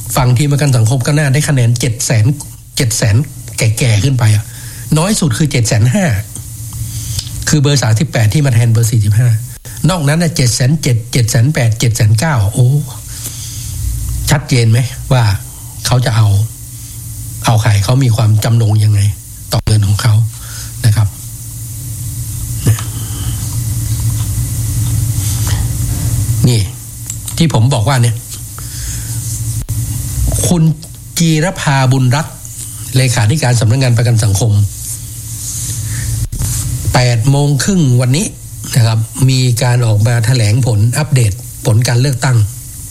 ฝั่งทีมประกันสังคมก็น่าได้คะแนน700,000แก่ๆขึ้นไปอ่ะน้อยสุดคือ750,000คือเบอร์38ที่มาแทนเบอร์45นอกนั้นน่ะ770,000 780,000 790,000โอ้ชัดเจนไหมว่าเขาจะเอาใครเขามีความจำนงยังไงต่อเงินของเขานะครับนี่ที่ผมบอกว่าเนี่ยคุณจีรภาบุญรัตน์เลขาธิการสำนักงานประกันสังคม 8:30 น.วันนี้นะครับมีการออกมาแถลงผลอัปเดตผลการเลือกตั้ง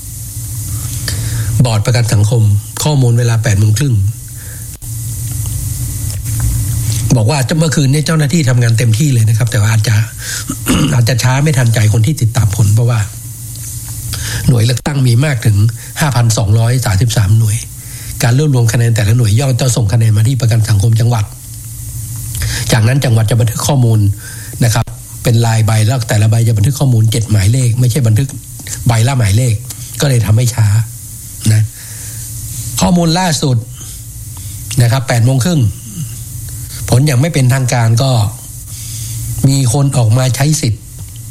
บอร์ดประกันสังคมข้อมูลเวลา 8:30 น.บอกว่าเมื่อคืนนี้เจ้าหน้าที่ทำงานเต็มที่เลยนะครับแต่ว่าอาจจะช้าไม่ทันใจคนที่ติดตามผลเพราะว่าหน่วยเลือกตั้งมีมากถึง 5,233 หน่วยการรวบรวมคะแนนแต่ละหน่วยย่อมจะส่งคะแนนมาที่ประกันสังคมจังหวัดจากนั้นจังหวัดจะบันทึกข้อมูลนะครับเป็นลายใบแล้วแต่ละใบจะบันทึกข้อมูล7หมายเลขไม่ใช่บันทึกใบละหมายเลขก็เลยทำให้ช้านะข้อมูลล่าสุดนะครับ 8:30 น.ผลอย่างไม่เป็นทางการก็มีคนออกมาใช้สิทธิ์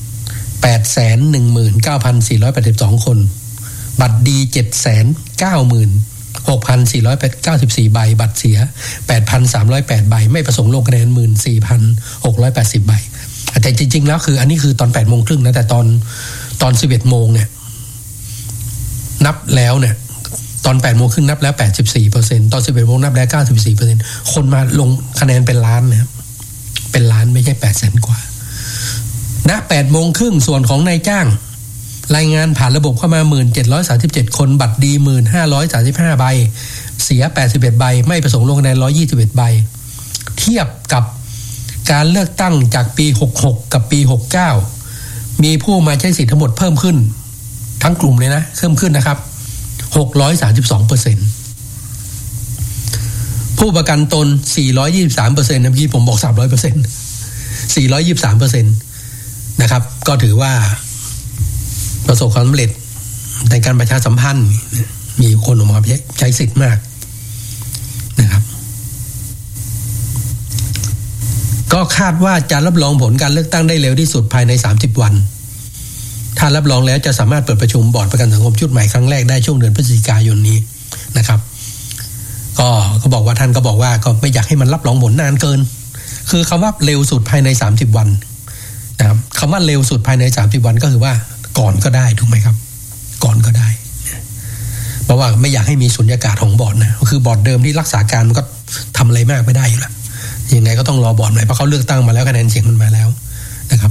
819,482 คนบัตรดี 796,494 ใบบัตรเสีย 8,308 ใบไม่ประสงค์ลงคะแนน 14,680 ใบแต่จริงๆแล้วคืออันนี้คือตอน 8:30 น.นะแต่ตอน 11:00 น.เนี่ยนับแล้วเนี่ยตอน 8:30 น.นับแล้ว 84% ตอน 11:00 น.นับแล้ว 94% คนมาลงคะแนนเป็นล้านนะครับเป็นล้านไม่ใช่ 800,000 กว่าณ 8:30 น.ส่วนของนายจ้างรายงานผ่านระบบเข้ามา 1,737 คนบัตรดี 1,535 ใบเสีย81ใบไม่ประสงค์ลงคะแนน121ใบเทียบกับการเลือกตั้งจากปี66กับปี69มีผู้มาใช้สิทธิ์ทั้งหมดเพิ่มขึ้นทั้งกลุ่มเลยนะเพิ่มขึ้นนะครับ 632%ผู้ประกันตน 423% นะพี่ผมบอก 300% 423%นะครับก็ถือว่าประสบความสำเร็จในการประชาสัมพันธ์มีคนออกมาใช้สิทธิ์มากนะครับก็คาดว่าจะรับรองผลการเลือกตั้งได้เร็วที่สุดภายใน30วันถ้ารับรองแล้วจะสามารถเปิดประชุมบอร์ดประกันสังคมชุดใหม่ครั้งแรกได้ช่วงเดือนพฤศจิกายนนี้นะครับก็เขาบอกว่าท่านก็บอกว่าก็ไม่อยากให้มันรับรองผลนานเกินคือคำว่าเร็วสุดภายใน30วันนะครับคำว่าเร็วสุดภายใน30วันก็คือว่าก่อนก็ได้ถูกไหมครับก่อนก็ได้เพราะว่าไม่อยากให้มีสุญญากาศของบอร์ดนะคือบอร์ดเดิมที่รักษาการมันก็ทำอะไรมากไม่ได้อยู่แล้วยังไงก็ต้องรอบอร์ดใหม่เพราะเขาเลือกตั้งมาแล้วคะแนนเสียงมันมาแล้วนะครับ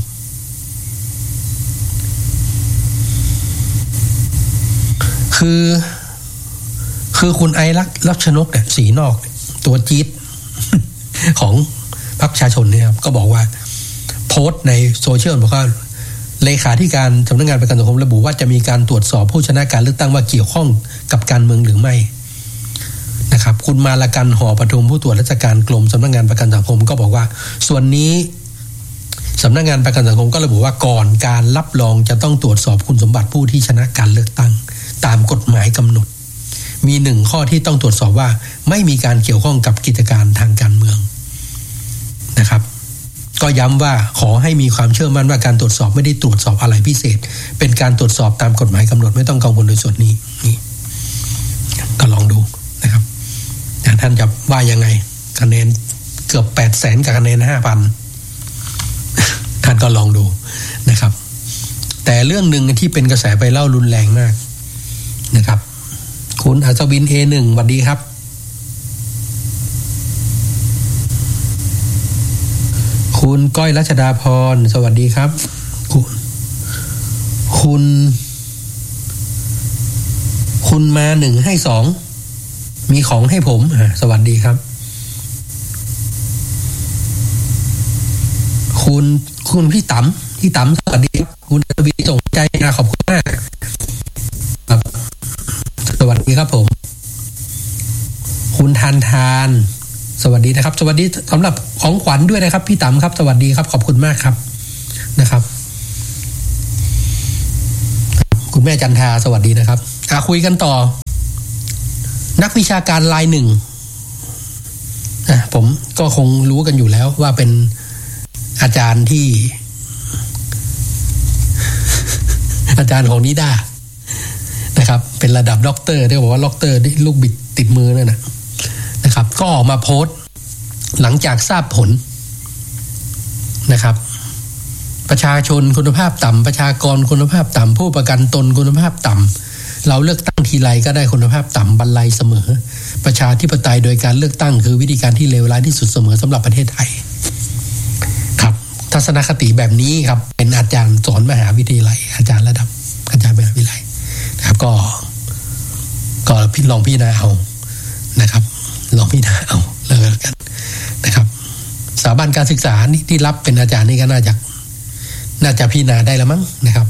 คือคุณไอลักษณกเนี่ยสีนอกตัวจี๊ดของพรรคประชาชนเนี่ยครับก็บอกว่าโพสต์ในโซเชียลบอกว่าเลขาธิการสำนักงานประกันสังคมระบุว่าจะมีการตรวจสอบผู้ชนะการเลือกตั้งว่าเกี่ยวข้องกับการเมืองหรือไม่นะครับคุณมาลกันห่อปทุมผู้ตรวจราชการกรมสำนักงานประกันสังคมก็บอกว่าส่วนนี้สำนักงานประกันสังคมก็ระบุว่าก่อนการรับรองจะต้องตรวจสอบคุณสมบัติผู้ที่ชนะการเลือกตั้งตามกฎหมายกำหนดมี1ข้อที่ต้องตรวจสอบว่าไม่มีการเกี่ยวข้องกับกิจการทางการเมืองนะครับก็ย้ำว่าขอให้มีความเชื่อมั่นว่าการตรวจสอบไม่ได้ตรวจสอบอะไรพิเศษเป็นการตรวจสอบตามกฎหมายกำหนดไม่ต้องกังวลในส่วนนี้นี่ก็ลองดูนะครับท่านจะว่ายังไงคะแนนเกือบ 800,000 กับคะแนน 5,000 ท่านก็ลองดูนะครับแต่เรื่องนึงที่เป็นกระแสไปเล่ารุนแรงมากนะครับคุณอัศวิน A1 สวัสดีครับคุณก้อยรัชดาพรสวัสดีครับคุณมา1ให้2มีของให้ผมสวัสดีครับคุณพี่ต๋ำสวัสดีครับคุณอัศวินส่งใจนะขอบคุณมากครับสวัสดีครับผมคุณทานสวัสดีนะครับสวัสดีสำหรับของขวัญด้วยนะครับพี่ต๋ำครับสวัสดีครับขอบคุณมากครับนะครับคุณแม่จันทาสวัสดีนะครับคุยกันต่อนักวิชาการรายหนึ่งผมก็คงรู้กันอยู่แล้วว่าเป็นอาจารย์ที่ อาจารย์ของนิด้านะครับเป็นระดับด็อกเตอร์ที่บอกว่าด็อกเตอร์ลูกบิดติดมือนั่นนะครับก็ออกมาโพสต์หลังจากทราบผลนะครับประชาชนคุณภาพต่ำประชากรคุณภาพต่ำผู้ประกันตนคุณภาพต่ำเราเลือกตั้งทีไรก็ได้คุณภาพต่ำบรรลัยเสมอประชาธิปไตยโดยการเลือกตั้งคือวิธีการที่เลวร้ายที่สุดเสมอสำหรับประเทศไทยครับทัศนคติแบบนี้ครับเป็นอาจารย์สอนมหาวิทยาลัยอาจารย์ระดับอาจารย์มหาวิทยาลัยนะครับก็ลองพิจารณาเอานะครับลองพิจารณาเอาแล้วกันนะครับสถาบันการศึกษาที่รับเป็นอาจารย์นี่ก็น่าจะพิจารณาได้แล้วมั้งนะครับ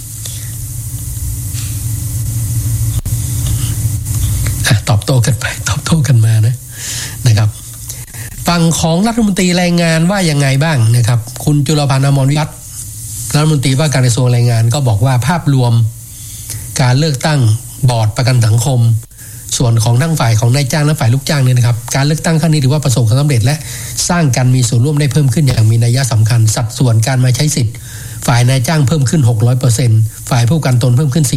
ตอบโต้กันไปตอบโต้กันมานะครับฝั่งของรัฐมนตรีแรงงานว่ายังไงบ้างนะครับคุณจุลพันธ์ อมรวิวัฒน์รัฐมนตรีว่าการกระทรวงแรงงานก็บอกว่าภาพรวมการเลือกตั้งบอร์ดประกันสังคมส่วนของทั้งฝ่ายของนายจ้างและฝ่ายลูกจ้างเนี่ยนะครับการเลือกตั้งครั้งนี้ถือว่าประสบความสำเร็จและสร้างการมีส่วนร่วมได้เพิ่มขึ้นอย่างมีนัยสำคัญสัดส่วนการมาใช้สิทธิ์ฝ่ายนายจ้างเพิ่มขึ้น 600% ฝ่ายผู้ประกันตนเพิ่มขึ้น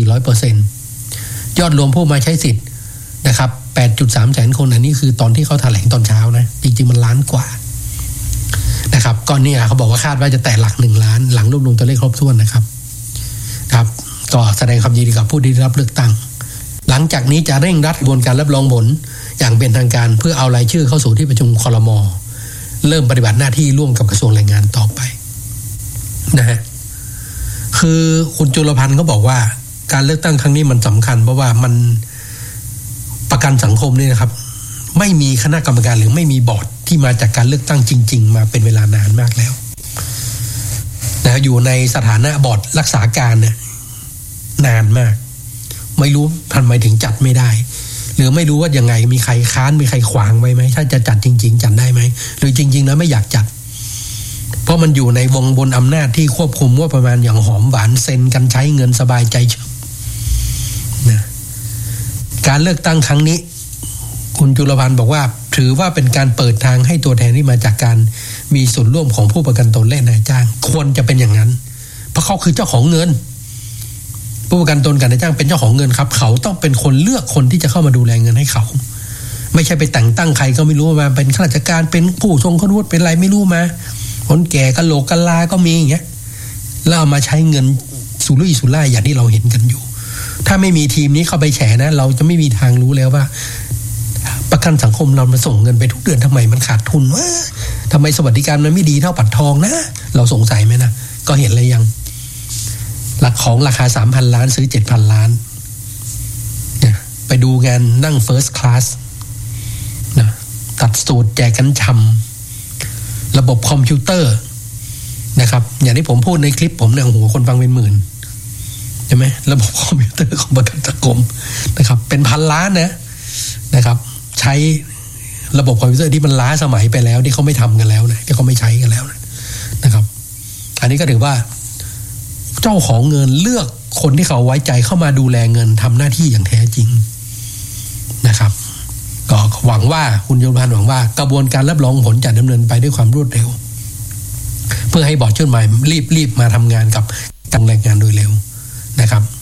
400% ยอดรวมผู้มาใช้สิทธิ์นะครับ 8.3 แสนคนอันนี้คือตอนที่เขาแถลงตอนเช้านะจริงๆมันล้านกว่านะครับก่อนนี้เขาบอกว่าคาดว่าจะแตะหลัก1ล้านหลังรวบรวมตัวเลขครบถ้วนนะครับก็แสดงความยินดีกับผู้ที่ได้รับเลือกตั้งหลังจากนี้จะเร่งรัดกระบวนการรับรองผลอย่างเป็นทางการเพื่อเอารายชื่อเข้าสู่ที่ประชุมครม.เริ่มปฏิบัติหน้าที่ร่วมกับกระทรวงแรงงานต่อไปนะฮะคือคุณจุลพันธ์เขาบอกว่าการเลือกตั้งครั้งนี้มันสำคัญเพราะว่ามันประกันสังคมนี่นะครับไม่มีคณะกรรมการหรือไม่มีบอร์ดที่มาจากการเลือกตั้งจริงๆมาเป็นเวลานานมากแล้วนะอยู่ในสถานะบอร์ดรักษาการเนี่ยนานมากไม่รู้ทำไมถึงจัดไม่ได้หรือไม่รู้ว่ายังไงมีใครค้านมีใครขวางไว้ไหมถ้าจะจัดจริงๆจัดได้ไหมหรือจริงๆแล้วไม่อยากจัดเพราะมันอยู่ในวงบนอำนาจที่ควบคุมว่าประมาณอย่างหอมหวานเซ็นกันใช้เงินสบายใจเฉยนะการเลือกตั้งครั้งนี้คุณจุลพันธ์บอกว่าถือว่าเป็นการเปิดทางให้ตัวแทนที่มาจากการมีส่วนร่วมของผู้ประกันตนและนายจ้างควรจะเป็นอย่างนั้นเพราะเขาคือเจ้าของเงินผู้ประกันตนกับนายจ้างเป็นเจ้าของเงินครับเขาต้องเป็นคนเลือกคนที่จะเข้ามาดูแลเงินให้เขาไม่ใช่ไปแต่งตั้งใครก็ไม่รู้มาเป็นข้าราชการเป็นผู้ทรงคุณวุฒิเป็นอะไรไม่รู้มาคนแก่กะโหลกกะลาก็มีอย่างเงี้ยแล้วเอามาใช้เงินสุรุ่ยสุร่ายอย่างที่เราเห็นกันอยู่ถ้าไม่มีทีมนี้เข้าไปแฉนะเราจะไม่มีทางรู้แล้วว่าประกันสังคมเรามาส่งเงินไปทุกเดือนทำไมมันขาดทุนวะทำไมสวัสดิการมันไม่ดีเท่าบัตรทองนะเราสงสัยไหมนะก็เห็นเลยยังหลักของราคา 3,000 ล้านซื้อ 7,000 ล้านเนี่ยไปดูงานนั่ง First Class นะตัดสูตรแจกกันฉ่ำระบบคอมพิวเตอร์นะครับอย่างที่ผมพูดในคลิปผมเนี่ยโอ้โหคนฟังเป็นหมื่นใช่ไหมระบบคอมพิวเตอร์ของประกันสังคมนะครับเป็นพันล้านนะครับใช้ระบบคอมพิวเตอร์ที่มันล้าสมัยไปแล้วที่เขาไม่ทำกันแล้วนะที่เขาไม่ใช้กันแล้วนะครับอันนี้ก็ถือว่าเจ้าของเงินเลือกคนที่เขาไว้ใจเข้ามาดูแลเงินทำหน้าที่อย่างแท้จริงนะครับก็หวังว่าคุณจุลพันธ์หวังว่ากระบวนการรับรองผลจะดำเนินไปด้วยความรวดเร็วเพื่อให้บอร์ดชุดใหม่รีบมาทำงานกับทางแรงงานโดยเร็วนะครับ